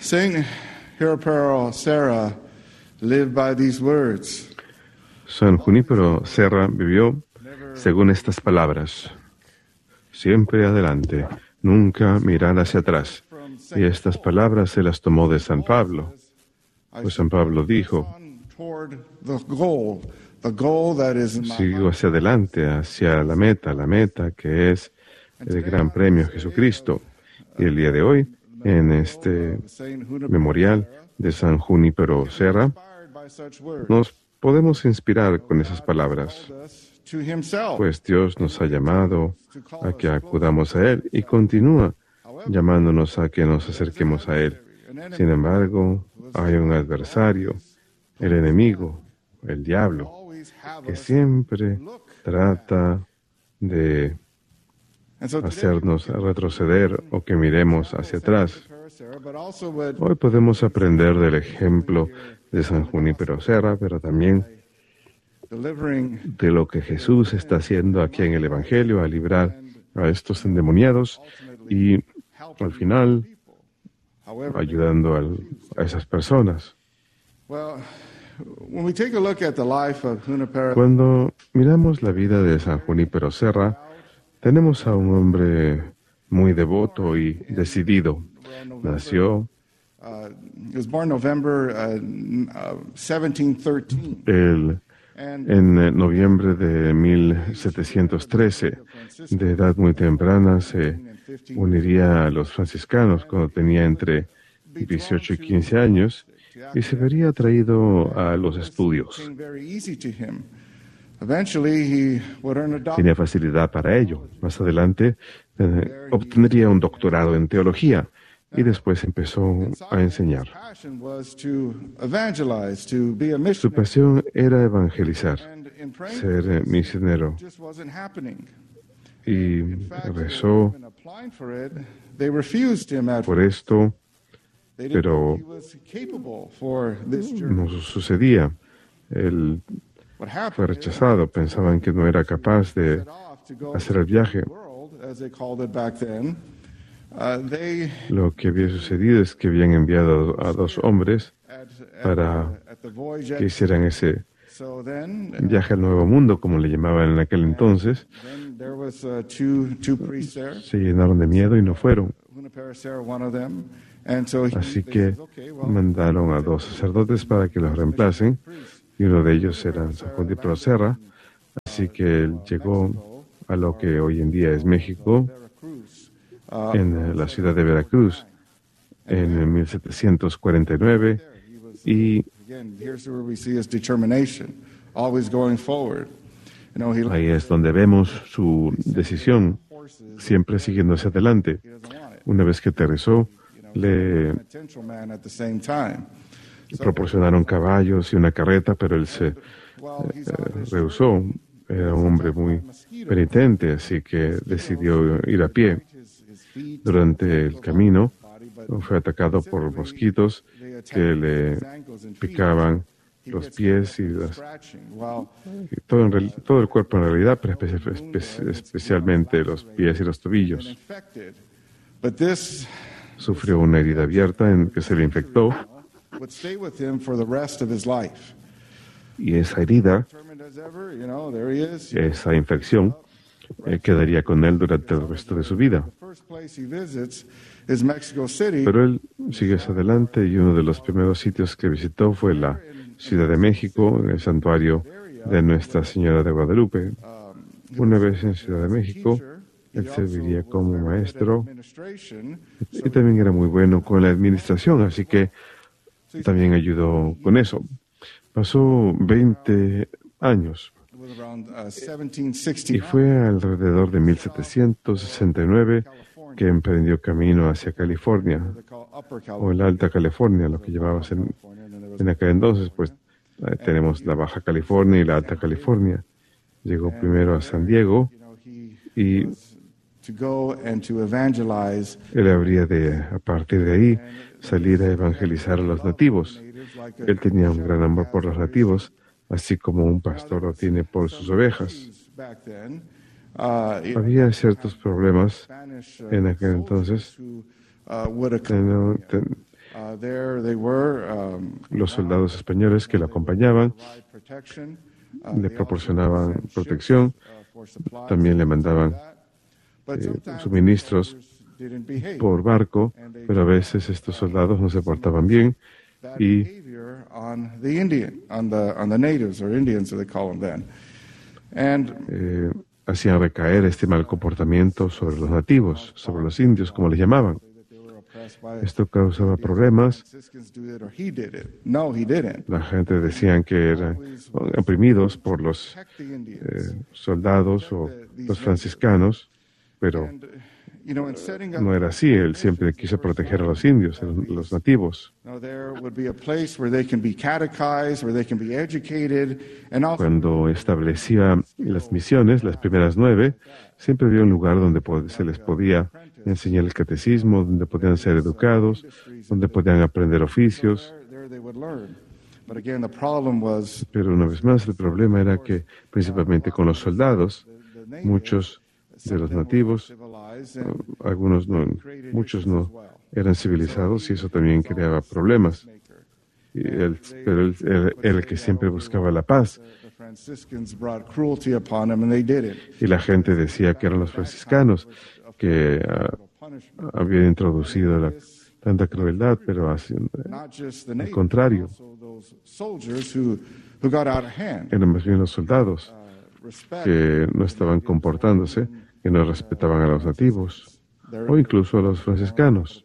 Saint Junipero Serra lived by these words. San Junipero Serra vivió según estas palabras: siempre adelante, nunca mirar hacia atrás. Y estas palabras se las tomó de San Pablo. Pues San Pablo dijo: sigo hacia adelante, hacia la meta que es el gran premio Jesucristo. Y el día de hoy, en este memorial de San Junipero Serra, nos podemos inspirar con esas palabras, pues Dios nos ha llamado a que acudamos a Él y continúa llamándonos a que nos acerquemos a Él. Sin embargo, hay un adversario, el enemigo, el diablo, que siempre trata de hacernos retroceder o que miremos hacia atrás. Hoy podemos aprender del ejemplo de San Junipero Serra, pero también de lo que Jesús está haciendo aquí en el Evangelio, a librar a estos endemoniados y al final ayudando a esas personas. Cuando miramos la vida de San Junipero Serra, tenemos a un hombre muy devoto y decidido. Nació en noviembre de 1713. De edad muy temprana se uniría a los franciscanos cuando tenía entre 18 y 15 años y se vería atraído a los estudios. Tenía facilidad para ello. Más adelante obtendría un doctorado en teología y después empezó a enseñar. Su pasión era evangelizar, ser misionero. Y rezó por esto, pero no sucedía. Él fue rechazado. Pensaban que no era capaz de hacer el viaje. Lo que había sucedido es que habían enviado a 2 hombres para que hicieran ese viaje al Nuevo Mundo, como le llamaban en aquel entonces. Se llenaron de miedo y no fueron. Así que mandaron a 2 sacerdotes para que los reemplacen, y uno de ellos era San Junipero Serra. Así que él llegó a lo que hoy en día es México, en la ciudad de Veracruz, en 1749, y ahí es donde vemos su decisión, siempre siguiendo hacia adelante. Una vez que aterrizó, le proporcionaron caballos y una carreta, pero él se rehusó. Era un hombre muy penitente, así que decidió ir a pie. Durante el camino fue atacado por mosquitos que le picaban los pies y todo el cuerpo en realidad, pero especialmente los pies y los tobillos. Sufrió una herida abierta en que se le infectó, y esa herida, esa infección, quedaría con él durante el resto de su vida. Pero él siguió hacia adelante y uno de los primeros sitios que visitó fue la Ciudad de México, en el santuario de Nuestra Señora de Guadalupe. Una vez en Ciudad de México, él serviría como maestro y también era muy bueno con la administración, así que también ayudó con eso. Pasó 20 años y fue alrededor de 1769 que emprendió camino hacia California, o la Alta California, lo que llamábamos en aquel entonces, pues tenemos la Baja California y la Alta California. Llegó primero a San Diego y él habría de, a partir de ahí, salir a evangelizar a los nativos. Él tenía un gran amor por los nativos, así como un pastor lo tiene por sus ovejas. Había ciertos problemas en aquel entonces. Los soldados españoles que lo acompañaban le proporcionaban protección, también le mandaban suministros por barco, pero a veces estos soldados no se portaban bien y hacían recaer este mal comportamiento sobre los nativos, sobre los indios, como les llamaban. Esto causaba problemas. La gente decía que eran oprimidos por los soldados o los franciscanos, pero no era así. Él siempre quiso proteger a los indios, a los nativos. Cuando establecía las misiones, las primeras 9, siempre había un lugar donde se les podía enseñar el catecismo, donde podían ser educados, donde podían aprender oficios. Pero una vez más, el problema era que, principalmente con los soldados, muchos de los nativos, muchos no eran civilizados y eso también creaba problemas. Pero él era el que siempre buscaba la paz. Y la gente decía que eran los franciscanos que habían introducido tanta crueldad, pero al contrario, eran más bien los soldados que no estaban comportándose, que no respetaban a los nativos o incluso a los franciscanos.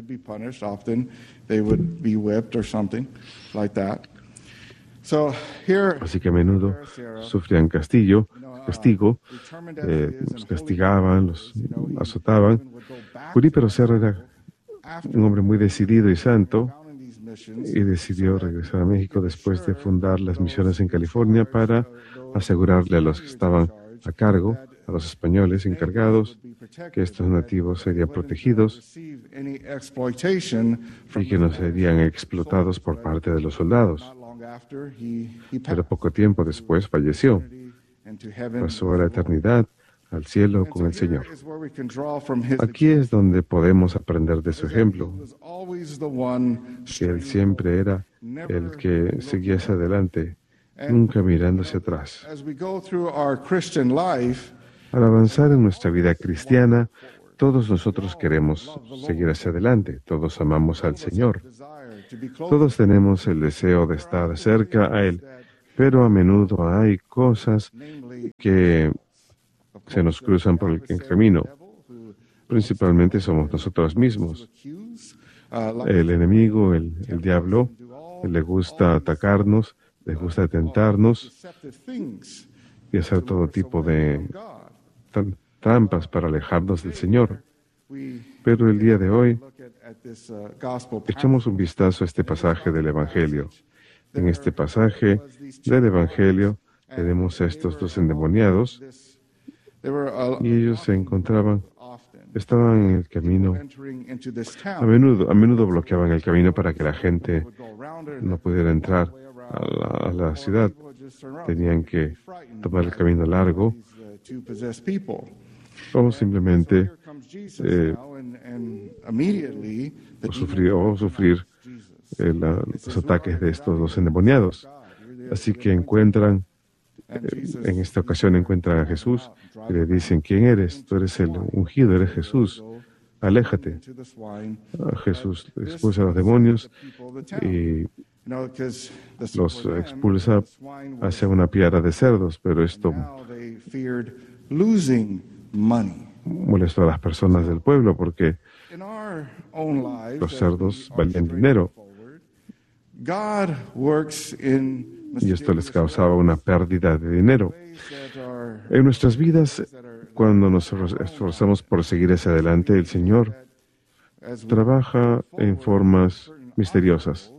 Así que a menudo sufrían castigo, los castigaban, los azotaban. Junípero Serra era un hombre muy decidido y santo y decidió regresar a México después de fundar las misiones en California para asegurarle a los que estaban a cargo, a los españoles encargados, que estos nativos serían protegidos y que no serían explotados por parte de los soldados. Pero poco tiempo después falleció. Pasó a la eternidad, al cielo con el Señor. Aquí es donde podemos aprender de su ejemplo, que Él siempre era el que seguía hacia adelante, nunca mirando hacia atrás. Al avanzar en nuestra vida cristiana, todos nosotros queremos seguir hacia adelante, todos amamos al Señor, todos tenemos el deseo de estar cerca a Él, pero a menudo hay cosas que se nos cruzan por el camino. Principalmente somos nosotros mismos. El enemigo, el diablo, le gusta atacarnos, le gusta tentarnos y hacer todo tipo de trampas para alejarnos del Señor. Pero el día de hoy, echamos un vistazo a este pasaje del Evangelio. En este pasaje del Evangelio tenemos a estos dos endemoniados y ellos estaban en el camino. A menudo bloqueaban el camino para que la gente no pudiera entrar a la ciudad. Tenían que tomar el camino largo o simplemente sufrir los ataques de estos dos endemoniados. Así que en esta ocasión encuentran a Jesús y le dicen: ¿quién eres? Tú eres el ungido, eres Jesús. Aléjate. Jesús expulsa a los demonios y los expulsa hacia una piara de cerdos, pero esto molestó a las personas del pueblo porque los cerdos valían dinero y esto les causaba una pérdida de dinero. En nuestras vidas, cuando nos esforzamos por seguir hacia adelante, el Señor trabaja en formas misteriosas.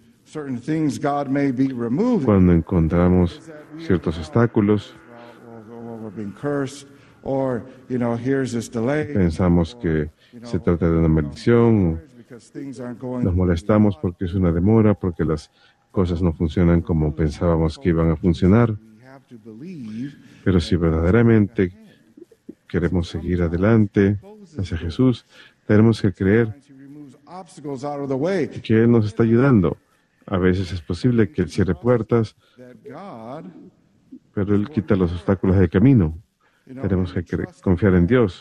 Cuando encontramos ciertos obstáculos, pensamos que se trata de una maldición, nos molestamos porque es una demora, porque las cosas no funcionan como pensábamos que iban a funcionar. Pero si verdaderamente queremos seguir adelante hacia Jesús, tenemos que creer que Él nos está ayudando. A veces es posible que Él cierre puertas, pero Él quita los obstáculos del camino. Tenemos que confiar en Dios,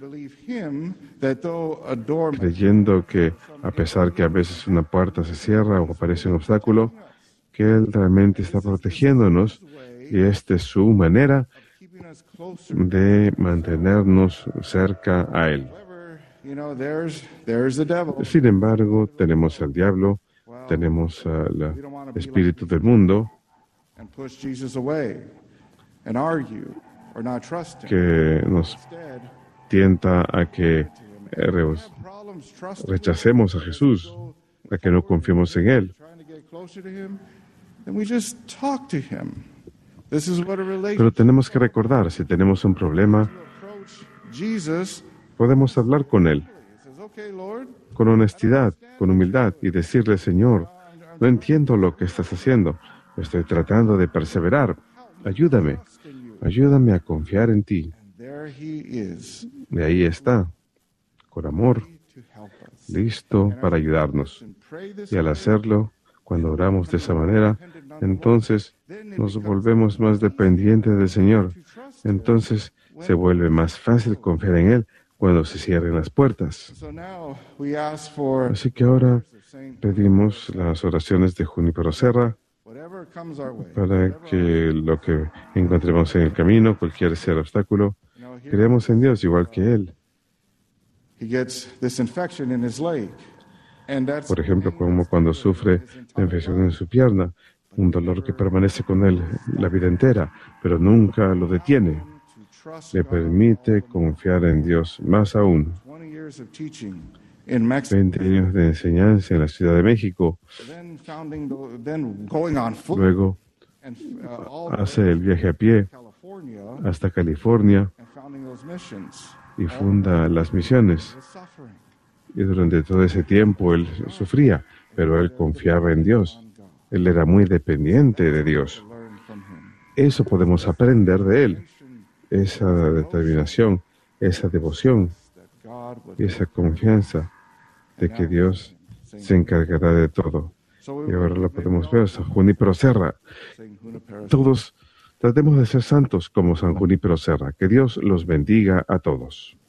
creyendo que a pesar que a veces una puerta se cierra o aparece un obstáculo, que Él realmente está protegiéndonos y esta es su manera de mantenernos cerca a Él. Sin embargo, tenemos al diablo, tenemos al espíritu del mundo que nos tienta a que rechacemos a Jesús, a que no confiemos en Él. Pero tenemos que recordar, si tenemos un problema, podemos hablar con Él, con honestidad, con humildad, y decirle, Señor, no entiendo lo que estás haciendo, estoy tratando de perseverar, ayúdame a confiar en ti. Y ahí está, con amor, listo para ayudarnos. Y al hacerlo, cuando oramos de esa manera, entonces nos volvemos más dependientes del Señor. Entonces se vuelve más fácil confiar en Él cuando se cierren las puertas. Así que ahora pedimos las oraciones de Junípero Serra para que lo que encontremos en el camino, cualquier sea el obstáculo, creemos en Dios igual que Él. Por ejemplo, como cuando sufre la infección en su pierna, un dolor que permanece con él la vida entera, pero nunca lo detiene. Le permite confiar en Dios más aún. 20 años de enseñanza en la Ciudad de México. Luego hace el viaje a pie hasta California y funda las misiones. Y durante todo ese tiempo él sufría, pero él confiaba en Dios. Él era muy dependiente de Dios. Eso podemos aprender de él. Esa determinación, esa devoción, esa confianza de que Dios se encargará de todo. Y ahora lo podemos ver, San Junípero Serra. Todos tratemos de ser santos como San Junípero Serra. Que Dios los bendiga a todos.